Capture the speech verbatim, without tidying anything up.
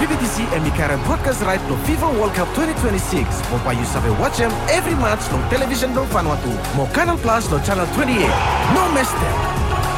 B T C emikarang broadcast right to FIFA World Cup twenty twenty-six. Mo payu sabe watch em every match no television no Vanuatu. Mo Canal Plus no channel twenty-eight. No mistake.